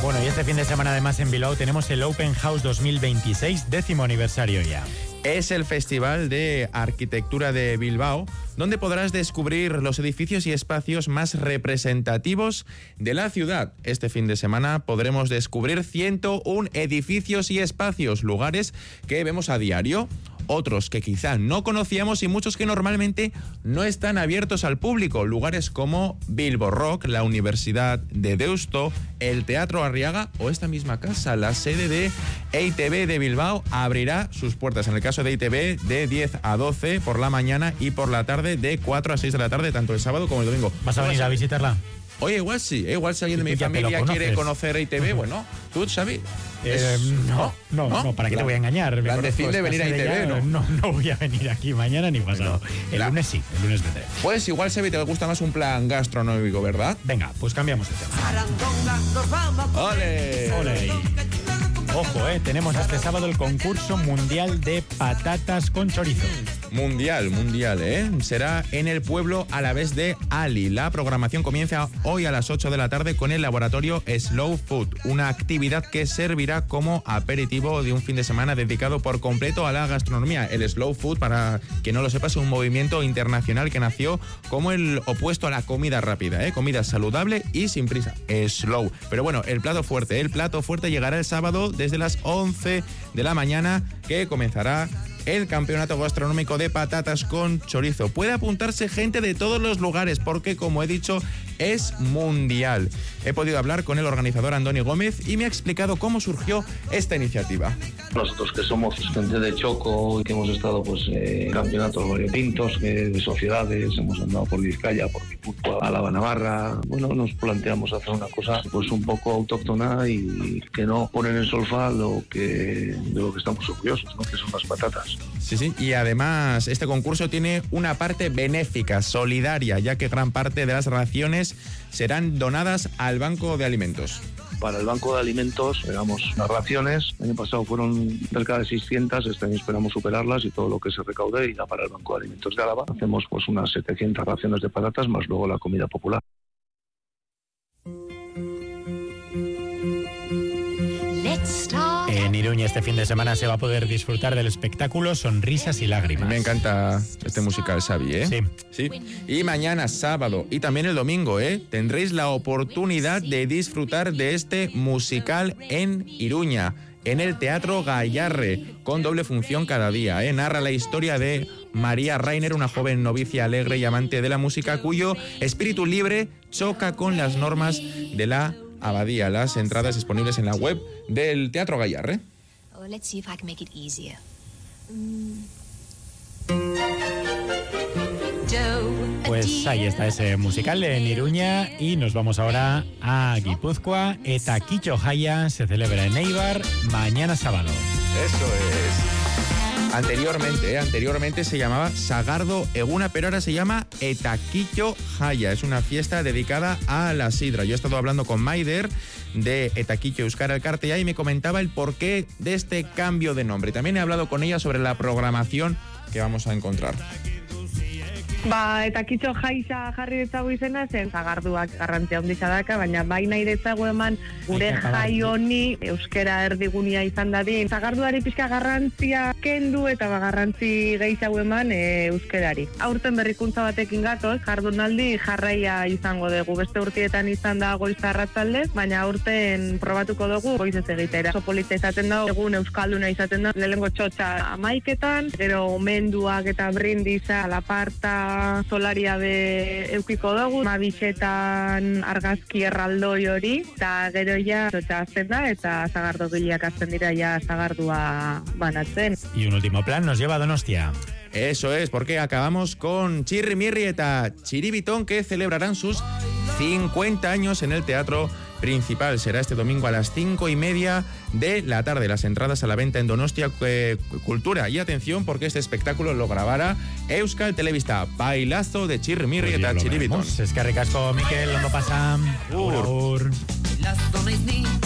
Bueno, y este fin de semana además en Bilbao tenemos el Open House 2026, 10º aniversario ya. Es el Festival de Arquitectura de Bilbao, donde podrás descubrir los edificios y espacios más representativos de la ciudad. Este fin de semana podremos descubrir 101 edificios y espacios, lugares que vemos a diario, otros que quizá no conocíamos y muchos que normalmente no están abiertos al público. Lugares como Bilbo Rock, la Universidad de Deusto, el Teatro Arriaga o esta misma casa, la sede de EITB de Bilbao, abrirá sus puertas. En el caso de EITB, de 10 a 12 por la mañana y por la tarde de 4 a 6 de la tarde, tanto el sábado como el domingo. ¿Vas a venir a visitarla? Oye, igual sí, igual si alguien de mi familia quiere conocer EITB, bueno, ¿tú, Xavi? No, ¿para qué te voy a engañar? Plan de fin de venir a EITB, ¿no? No voy a venir aquí mañana ni pasado. El lunes sí, el lunes vendré. Pues igual, Xavi, te gusta más un plan gastronómico, ¿verdad? Venga, pues cambiamos de tema. ¡Ole! ¡Ole! Ojo, tenemos este sábado el concurso mundial de patatas con chorizo. Mundial, será en el pueblo alavés de Ali. La programación comienza hoy a las 8 de la tarde con el laboratorio Slow Food, una actividad que servirá como aperitivo de un fin de semana dedicado por completo a la gastronomía. El Slow Food, para quien no lo sepa, es un movimiento internacional que nació como el opuesto a la comida rápida, comida saludable y sin prisa, slow. Pero bueno, el plato fuerte llegará el sábado desde las 11 de la mañana, que comenzará el campeonato gastronómico de patatas con chorizo. Puede apuntarse gente de todos los lugares porque, como he dicho, es mundial. He podido hablar con el organizador Andoni Gómez y me ha explicado cómo surgió esta iniciativa. Nosotros, que somos gente de Choco y que hemos estado en campeonatos variopintos, de sociedades, hemos andado por Vizcaya, por Guipúzcoa, Álava, Navarra. Bueno, nos planteamos hacer una cosa un poco autóctona y que no ponen en solfa de lo que estamos orgullosos, ¿no? Que son las patatas. Sí, y además este concurso tiene una parte benéfica, solidaria, ya que gran parte de las raciones serán donadas al Banco de Alimentos. Para el Banco de Alimentos esperamos unas raciones. El año pasado fueron cerca de 600, este año esperamos superarlas y todo lo que se recaude irá para el Banco de Alimentos de Álava. Hacemos unas 700 raciones de patatas más luego la comida popular. En Iruña este fin de semana se va a poder disfrutar del espectáculo Sonrisas y Lágrimas. Me encanta este musical, Xavi, Sí. Y mañana, sábado, y también el domingo, tendréis la oportunidad de disfrutar de este musical en Iruña, en el Teatro Gayarre, con doble función cada día. Narra la historia de María Rainer, una joven novicia alegre y amante de la música, cuyo espíritu libre choca con las normas de la abadía. Las entradas disponibles en la web del Teatro Gayarre. Pues ahí está ese musical en Iruña y nos vamos ahora a Guipúzcoa. Eta Quillo Jaya se celebra en Eibar mañana sábado. Eso es. Anteriormente se llamaba Sagardo Eguna, pero ahora se llama Eta Quillo Jaya. Es una fiesta dedicada a la sidra. Yo he estado hablando con Maider de Eta Quillo Euskara Elkartea y me comentaba el porqué de este cambio de nombre. También he hablado con ella sobre la programación que vamos a encontrar. Eta Quillo Jaisa jarri detzagu izena zen sagarduak garrantzia handia daka, baina bai nahi detzagu eman gure jai honi euskera erdigunia izan dadin. Sagarduari pixka garrantzia kendu eta garrantzi gehiago eman euskerari. Aurten berrikuntza batekin gatoz, jardunaldi jarraia izango dugu. Beste urtietan izan da goiz arratsaldez, baina aurten probatuko dugu goizez egitera. Oso polita izaten da, egun euskalduna izaten da, lehengo txotxa 11etan, gero omenduak eta brindisa, alaparta, solaria be eukiko dugu, mabixetan argazki erraldoi hori, eta gero ja txotxa azten da, eta sagardogileak azten dira ja sagardua banatzen. Y un último plan nos lleva a Donostia. Eso es, porque acabamos con Chirri Mirri eta Chiribitón, que celebrarán sus 50 años en el Teatro Principal. Será este domingo a las 5:30 de la tarde. Las entradas a la venta en Donostia Cultura. Y atención, porque este espectáculo lo grabará Euskal Telebista. Bailazo de Chirri Mirri eta Chiribitón. Es que ricasco, Miquel, no pasa. Agur.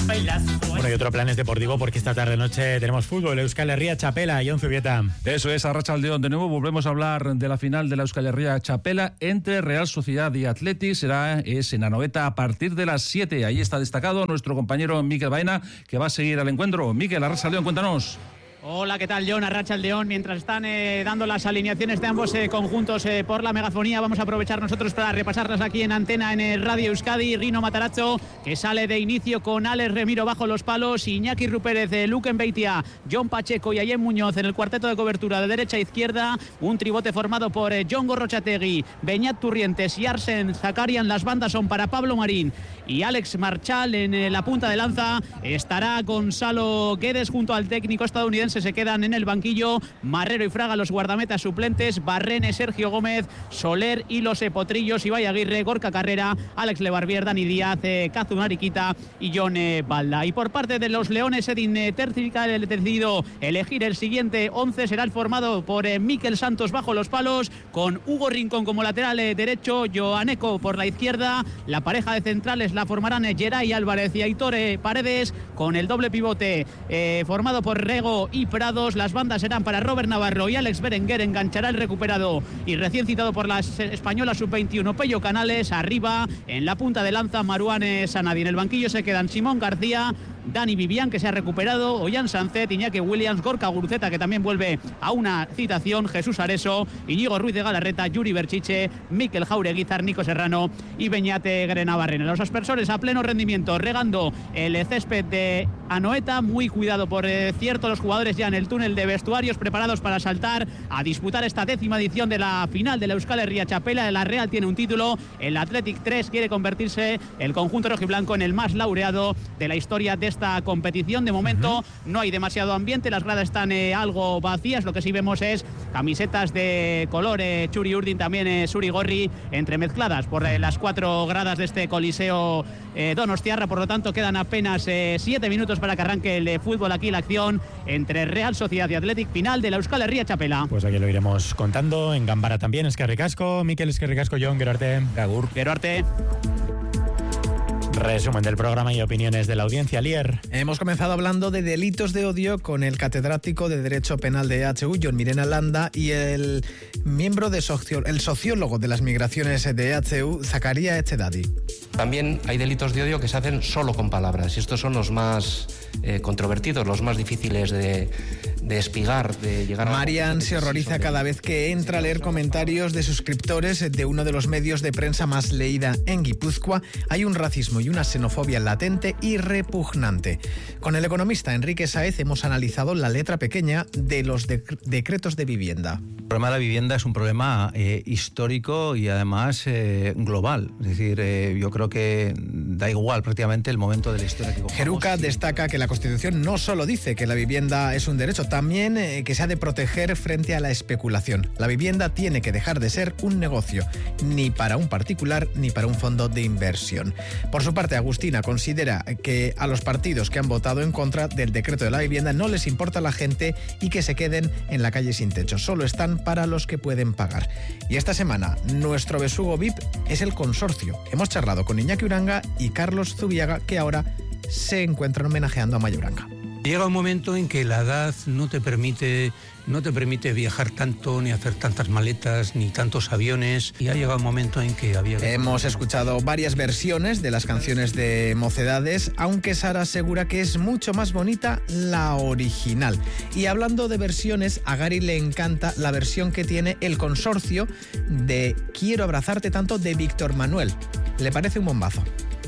Bueno, y otro plan es deportivo porque esta tarde-noche tenemos fútbol, Euskal Herria Chapela, Jon Zubieta. Eso es, Arratsaldeon. De nuevo volvemos a hablar de la final de la Euskal Herria Chapela entre Real Sociedad y Athletic. Es en Anoeta a partir de las 7. Ahí está destacado nuestro compañero Mikel Baena, que va a seguir al encuentro. Mikel, Arratsaldeon, cuéntanos. Hola, ¿qué tal, Jon? Arratsaldeon. Mientras están dando las alineaciones de ambos conjuntos por la megafonía, vamos a aprovechar nosotros para repasarlas aquí en antena en Radio Euskadi. Rino Matarazzo, que sale de inicio con Alex Remiro bajo los palos, Iñaki Rupérez, Luken Beitia, Jon Pacheco y Ayem Muñoz en el cuarteto de cobertura de derecha a izquierda. Un tribote formado por Jon Gorrochategui, Beñat Turrientes y Arsen Zakarian. Las bandas son para Pablo Marín y Alex Marchal. En la punta de lanza estará Gonzalo Guedes junto al técnico estadounidense. Se quedan en el banquillo Marrero y Fraga, los guardametas suplentes, Barrene, Sergio Gómez, Soler y los potrillos, Ibai Aguirre, Gorka Carrera, Alex Lebarbier, Dani Díaz, Kazun Ariquita y Jon Balda. Y por parte de los Leones, Edin Terzica ha decidido elegir el siguiente 11. Será el formado por Mikel Santos bajo los palos, con Hugo Rincón como lateral derecho, Joaneco por la izquierda. La pareja de centrales la formarán Geray Álvarez y Aitor Paredes, con el doble pivote formado por Rego y Prados. Las bandas serán para Robert Navarro y Alex Berenguer. Enganchará el recuperado y recién citado por la española sub-21 Pello Canales. Arriba, en la punta de lanza, Marouane Sanadi. En el banquillo se quedan Simón García, Dani Vivian, que se ha recuperado, Ollán Sancet, Iñaki Williams, Gorka Guruceta, que también vuelve a una citación, Jesús Areso, Iñigo Ruiz de Galarreta, Yuri Berchiche, Mikel Jaureguizar, Nico Serrano y Beñate Grenabarren. Los aspersores a pleno rendimiento, regando el césped de Anoeta. Muy cuidado, por cierto, los jugadores ya en el túnel de vestuarios, preparados para saltar a disputar esta 10ª edición de la final de la Euskal Herria Chapela. La Real tiene un título, el Athletic 3. Quiere convertirse el conjunto rojiblanco en el más laureado de la historia de esta competición. De momento no hay demasiado ambiente, las gradas están algo vacías. Lo que sí vemos es camisetas de color Txuri Urdin, también Suri Gorri, entremezcladas por las 4 gradas de este Coliseo Donostiarra. Por lo tanto, quedan apenas 7 minutos para que arranque el fútbol. Aquí la acción entre Real Sociedad y Athletic, final de la Euskal Herria Chapela. Pues aquí lo iremos contando en Gambara también. Eskerrik asko, Mikel, eskerrik asko, Jon, gero arte. Agur. Gero arte. Resumen del programa y opiniones de la audiencia. Lier. Hemos comenzado hablando de delitos de odio con el catedrático de Derecho Penal de EHU, Jon Mirena Landa, y el miembro el sociólogo de las migraciones de EHU, Zakaria Etxedadi. También hay delitos de odio que se hacen solo con palabras, y estos son los más controvertidos, los más difíciles de espigar, de llegar a... Marian se horroriza cada vez que entra a leer comentarios de suscriptores de uno de los medios de prensa más leída en Guipúzcoa. Hay un racismo y una xenofobia latente y repugnante. Con el economista Enrique Sáez hemos analizado la letra pequeña de los decretos de vivienda. El problema de la vivienda es un problema histórico y además global. Es decir, yo creo que da igual prácticamente el momento de la historia que cojamos. Jeruca destaca que la Constitución no solo dice que la vivienda es un derecho, también que se ha de proteger frente a la especulación. La vivienda tiene que dejar de ser un negocio, ni para un particular ni para un fondo de inversión. Por su parte, Agustina considera que a los partidos que han votado en contra del decreto de la vivienda no les importa la gente y que se queden en la calle sin techo. Solo están para los que pueden pagar. Y esta semana, nuestro besugo VIP es el consorcio. Hemos charlado con Iñaki Uranga y Carlos Zubiaga, que ahora se encuentran homenajeando a Maya Uranga. Llega un momento en que la edad no te permite viajar tanto, ni hacer tantas maletas, ni tantos aviones, y ha llegado un momento en que había... Hemos escuchado varias versiones de las canciones de Mocedades, aunque Sara asegura que es mucho más bonita la original. Y hablando de versiones, a Gary le encanta la versión que tiene el consorcio de Quiero abrazarte tanto de Víctor Manuel. Le parece un bombazo.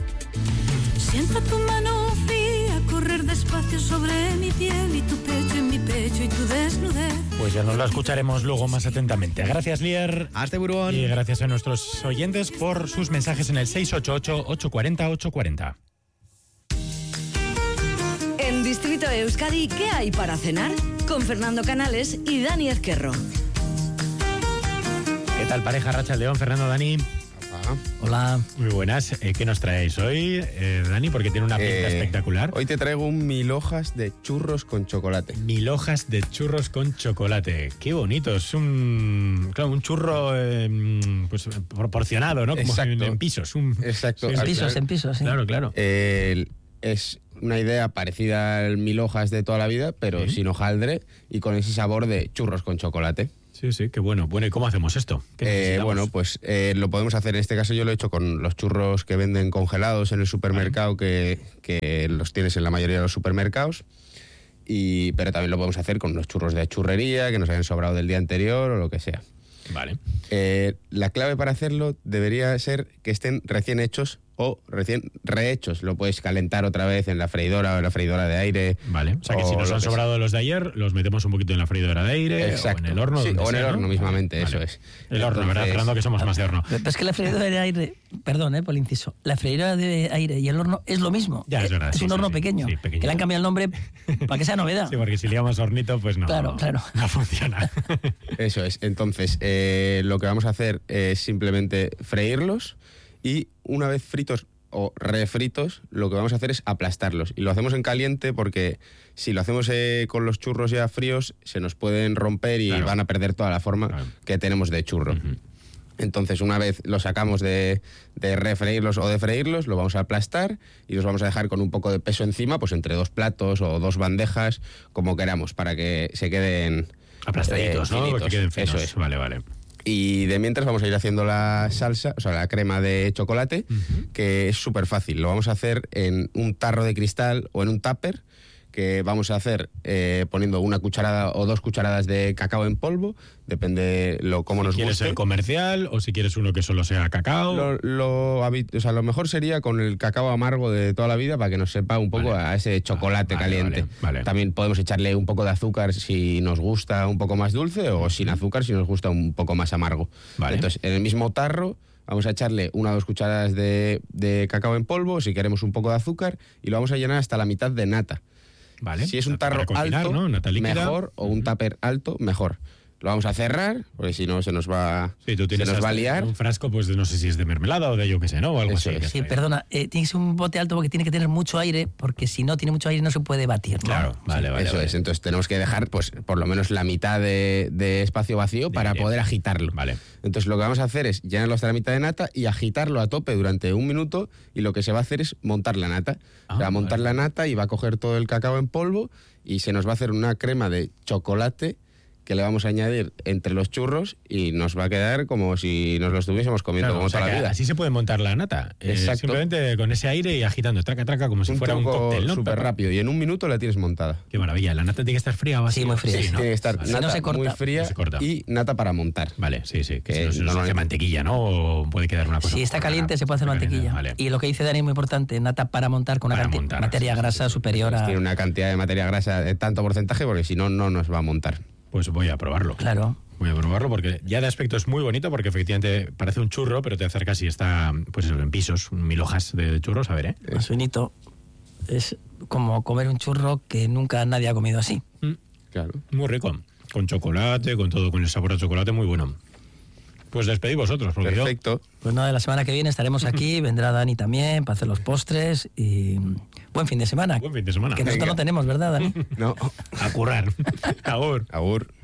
Siento tu mano fría correr despacio sobre mi piel y tu pecho en mi pecho y tu desnudez. Pues ya nos lo escucharemos luego más atentamente. Gracias, Lier. Hasta Burón. Y gracias a nuestros oyentes por sus mensajes en el 688-840-840. En Distrito Euskadi, ¿qué hay para cenar? Con Fernando Canales y Dani Ezquerro. ¿Qué tal, pareja? Arratsaldeon, Fernando, Dani. Hola. Muy buenas. ¿Qué nos traéis hoy, Dani? Porque tiene una pinta espectacular. Hoy te traigo un 1000 hojas de churros con chocolate. 1000 hojas de churros con chocolate. Qué bonito. Es un churro pues proporcionado, ¿no? Como exacto. En pisos. Exacto. Sí, en pisos, sí. Claro. una idea parecida al 1000 hojas de toda la vida, pero sin hojaldre y con ese sabor de churros con chocolate. Sí, sí, qué bueno. Bueno, ¿y cómo hacemos esto? Bueno, pues lo podemos hacer, en este caso yo lo he hecho con los churros que venden congelados en el supermercado, que los tienes en la mayoría de los supermercados, pero también lo podemos hacer con los churros de churrería que nos hayan sobrado del día anterior o lo que sea. Vale. La clave para hacerlo debería ser que estén recién hechos o recién rehechos. Lo puedes calentar otra vez en la freidora o en la freidora de aire. Vale, o sea que si nos han sobrado los de ayer, los metemos un poquito en la freidora de aire. Exacto. O en el horno. Sí, o en el horno mismamente, vale. Eso es. El horno, ¿verdad, Fernando? Que somos más de horno. Pero es que la freidora de aire, perdón por el inciso, la freidora de aire y el horno es lo mismo. Ya, es verdad. Es un horno pequeño, que le han cambiado el nombre para que sea novedad. Sí, porque si le llamamos hornito, pues no. Claro. No funciona. Eso es. Entonces, lo que vamos a hacer es simplemente freírlos y una vez fritos o refritos, lo que vamos a hacer es aplastarlos. Y lo hacemos en caliente porque si lo hacemos con los churros ya fríos, se nos pueden romper y van a perder toda la forma que tenemos de churro. Entonces, una vez los sacamos de refreírlos o de freírlos, lo vamos a aplastar y los vamos a dejar con un poco de peso encima, pues entre 2 platos o 2 bandejas, como queramos, para que se queden aplastaditos, ¿no? finitos. Que queden finos. Eso es. Vale, vale. Y de mientras vamos a ir haciendo la salsa, o sea, la crema de chocolate, que es súper fácil. Lo vamos a hacer en un tarro de cristal o en un tupper, que vamos a hacer poniendo 1 cucharada o 2 cucharadas de cacao en polvo, depende cómo nos guste. ¿Quieres el comercial o si quieres uno que solo sea cacao? Lo mejor sería con el cacao amargo de toda la vida para que nos sepa un poco a ese chocolate caliente. Vale. También podemos echarle un poco de azúcar si nos gusta un poco más dulce o sin azúcar si nos gusta un poco más amargo. Vale. Entonces, en el mismo tarro vamos a echarle 1 o 2 cucharadas de cacao en polvo, si queremos un poco de azúcar, y lo vamos a llenar hasta la mitad de nata. Vale. Si es un tarro cocinar, alto, ¿no? Nata líquida. Mejor, o un tupper alto, mejor. Lo vamos a cerrar, porque si no se nos va, tú tienes se nos va a liar. Un frasco, pues no sé si es de mermelada o de yo qué sé, ¿no? O algo así. Sí, perdona, tiene que ser un bote alto porque tiene que tener mucho aire, porque si no tiene mucho aire no se puede batir, ¿no? Claro, vale. Eso es, entonces tenemos que dejar pues por lo menos la mitad de espacio vacío para poder agitarlo. Vale. Entonces lo que vamos a hacer es llenarlo hasta la mitad de nata y agitarlo a tope durante 1 minuto, y lo que se va a hacer es montar la nata. Montar la nata y va a coger todo el cacao en polvo y se nos va a hacer una crema de chocolate que le vamos a añadir entre los churros y nos va a quedar como si nos lo estuviésemos comiendo como toda la vida. Así se puede montar la nata. Exacto. Simplemente con ese aire y agitando, traca, como si fuera un cóctel, ¿no? Súper rápido, y en 1 minuto la tienes montada. Qué maravilla. ¿La nata tiene que estar fría o así? Sí, muy fría. Sí, ¿no? Tiene que estar Vale. nata no se corta. muy fría y nata para montar. Vale, sí. Que Que si no se hace mantequilla, ¿no? O puede quedar una cosa. Si está caliente se puede hacer mantequilla. Vale. Y lo que dice Dani es muy importante, nata para montar con una materia grasa superior a... Tiene una cantidad de materia grasa de tanto porcentaje, porque si no, no nos va a montar. Pues voy a probarlo. Claro. Voy a probarlo porque ya de aspecto es muy bonito, porque efectivamente parece un churro, pero te acercas y está pues eso, en pisos, 1000 hojas de churros, a ver, ¿eh? Más finito. Es como comer un churro que nunca nadie ha comido así. Claro. Muy rico. Con chocolate, con todo, con el sabor a chocolate, muy bueno. Pues despedid vosotros, porque Perfecto. Pues nada, la semana que viene estaremos aquí, vendrá Dani también para hacer los postres y buen fin de semana. Buen fin de semana. Que nosotros no tenemos, ¿verdad, Dani? No. A currar. Agur. Agur.